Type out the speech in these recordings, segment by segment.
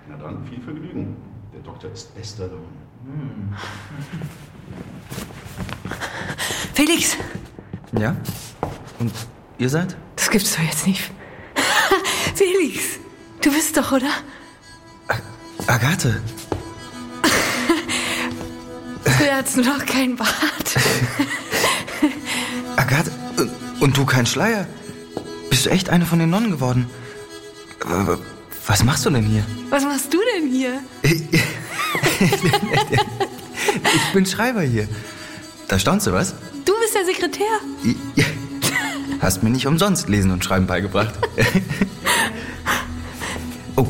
Na dann, viel Vergnügen. Der Doktor ist bester Laune. Felix! Ja? Und ihr seid? Das gibt's doch jetzt nicht. Felix! Du bist doch, oder? Agathe! Früher hattest du noch keinen Bart. Agathe, und du kein Schleier? Bist du echt eine von den Nonnen geworden? Was machst du denn hier? Was machst du denn hier? Ich bin Schreiber hier. Da staunst du, was? Du bist der Sekretär. Ja. Hast mir nicht umsonst Lesen und Schreiben beigebracht. Oh.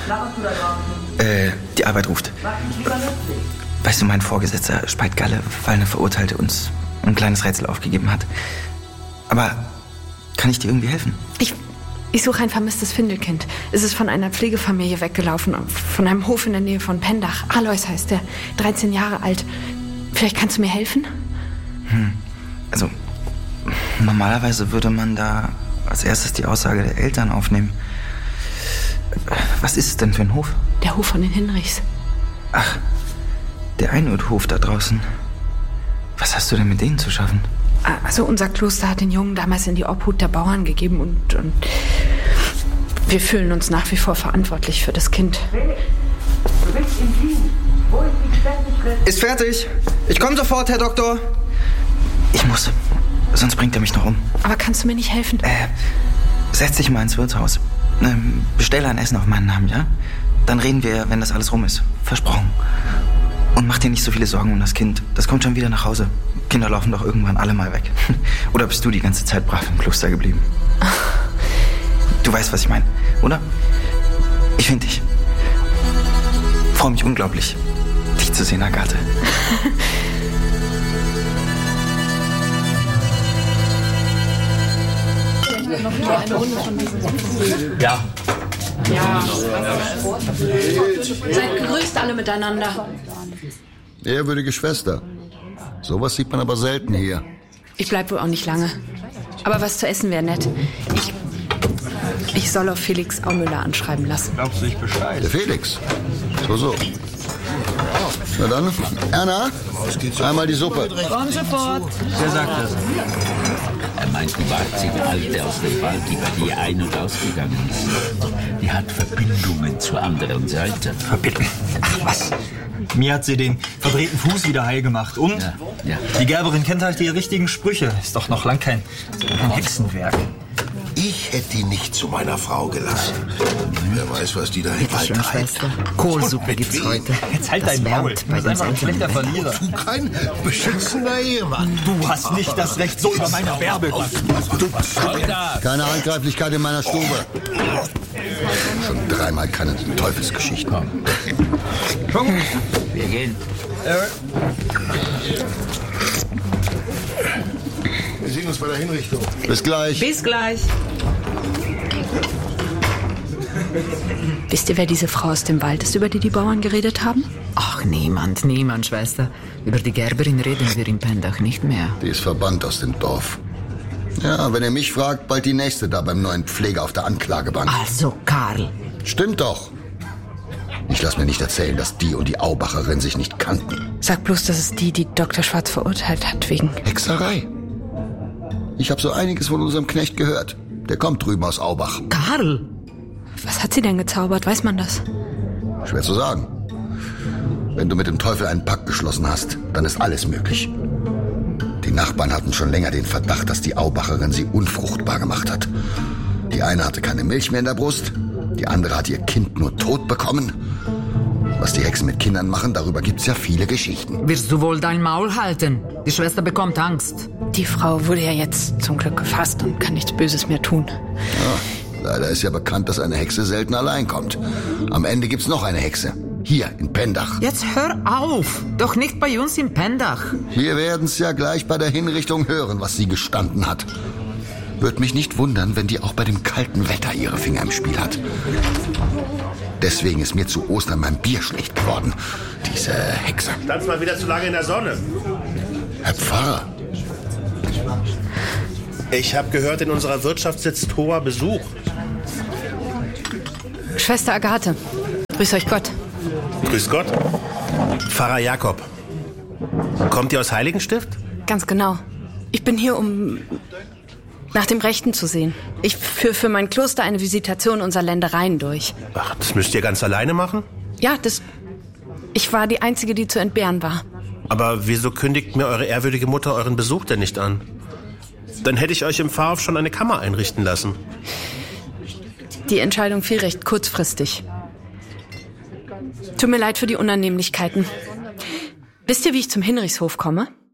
Die Arbeit ruft. Weißt du, mein Vorgesetzter Speit Galle, weil eine Verurteilte uns ein kleines Rätsel aufgegeben hat. Aber kann ich dir irgendwie helfen? Ich suche ein vermisstes Findelkind. Es ist von einer Pflegefamilie weggelaufen, von einem Hof in der Nähe von Pendach. Alois heißt er, 13 Jahre alt. Vielleicht kannst du mir helfen? Also, normalerweise würde man da als erstes die Aussage der Eltern aufnehmen. Was ist es denn für ein Hof? Der Hof von den Hinrichs. Ach, der Einödhof da draußen. Was hast du denn mit denen zu schaffen? Also unser Kloster hat den Jungen damals in die Obhut der Bauern gegeben und wir fühlen uns nach wie vor verantwortlich für das Kind. Ist fertig. Ich komme sofort, Herr Doktor. Ich muss, sonst bringt er mich noch um. Aber kannst du mir nicht helfen? Setz dich mal ins Wirtshaus. Bestell ein Essen auf meinen Namen, ja? Dann reden wir, wenn das alles rum ist. Versprochen. Und mach dir nicht so viele Sorgen um das Kind. Das kommt schon wieder nach Hause. Kinder laufen doch irgendwann alle mal weg. Oder bist du die ganze Zeit brav im Kloster geblieben? Du weißt, was ich meine, oder? Ich finde dich. Freue mich unglaublich, dich zu sehen, Agathe. Ja. Seid gegrüßt alle miteinander. Ehrwürdige Schwester. Sowas sieht man aber selten hier. Ich bleib wohl auch nicht lange. Aber was zu essen wäre nett. Ich soll auf Felix Aumüller anschreiben lassen. Glaubst du, ich Bescheid? Der Felix. So. Na dann, Erna, einmal die Suppe. Komm sofort. Wer sagt das? Er meint die warzige Alte aus dem Wald, die bei dir ein- und ausgegangen ist. Die hat Verbindungen zur anderen Seite. Verbitten. Ach was. Mir hat sie den verdrehten Fuß wieder heil gemacht. Und? Ja. Die Gerberin kennt halt die richtigen Sprüche. Ist doch noch lang kein Hexenwerk. Ich hätte die nicht zu meiner Frau gelassen. Wer weiß, was die da im Wald treibt. Schwester. Kohlsuppe gibt's heute. Jetzt halt dein Maul. Du bist einfach ein schlechter Verlierer. Du kein beschützender Ehemann. Du hast nicht das Recht, so über meine Bärbel. Keine Handgreiflichkeit in meiner Stube. Schon dreimal keine Teufelsgeschichten. Komm, wir gehen. Wir sehen uns bei der Hinrichtung. Bis gleich. Bis gleich. Wisst ihr, wer diese Frau aus dem Wald ist, über die die Bauern geredet haben? Ach, niemand, Schwester. Über die Gerberin reden wir in Pendach nicht mehr. Die ist verbannt aus dem Dorf. Ja, wenn ihr mich fragt, bald die nächste da beim neuen Pfleger auf der Anklagebank. Also, Karl. Stimmt doch. Ich lass mir nicht erzählen, dass die und die Aubacherin sich nicht kannten. Sag bloß, dass es die Dr. Schwarz verurteilt hat, wegen... Hexerei. Ich habe so einiges von unserem Knecht gehört. Der kommt drüben aus Aubach. Karl! Was hat sie denn gezaubert? Weiß man das? Schwer zu sagen. Wenn du mit dem Teufel einen Pakt geschlossen hast, dann ist alles möglich. Die Nachbarn hatten schon länger den Verdacht, dass die Aubacherin sie unfruchtbar gemacht hat. Die eine hatte keine Milch mehr in der Brust, die andere hat ihr Kind nur tot bekommen. Was die Hexen mit Kindern machen, darüber gibt's ja viele Geschichten. Wirst du wohl dein Maul halten? Die Schwester bekommt Angst. Die Frau wurde ja jetzt zum Glück gefasst und kann nichts Böses mehr tun. Ja, leider ist ja bekannt, dass eine Hexe selten allein kommt. Am Ende gibt's noch eine Hexe. Hier in Pendach. Jetzt hör auf! Doch nicht bei uns in Pendach. Wir werden's ja gleich bei der Hinrichtung hören, was sie gestanden hat. Würde mich nicht wundern, wenn die auch bei dem kalten Wetter ihre Finger im Spiel hat. Deswegen ist mir zu Ostern mein Bier schlecht geworden. Diese Hexe. Stand's mal wieder zu lange in der Sonne. Herr Pfarrer. Ich habe gehört, in unserer Wirtschaft sitzt hoher Besuch. Schwester Agathe, Grüß euch Gott. Grüß Gott. Pfarrer Jakob. Kommt ihr aus Heiligenstift? Ganz genau. Ich bin hier, um nach dem Rechten zu sehen. Ich führe für mein Kloster eine Visitation unserer Ländereien durch. Ach, das müsst ihr ganz alleine machen? Ja, ich war die Einzige, die zu entbehren war. Aber wieso kündigt mir eure ehrwürdige Mutter euren Besuch denn nicht an? Dann hätte ich euch im Pfarrhof schon eine Kammer einrichten lassen. Die Entscheidung fiel recht kurzfristig. Tut mir leid für die Unannehmlichkeiten. Wisst ihr, wie ich zum Hinrichshof komme?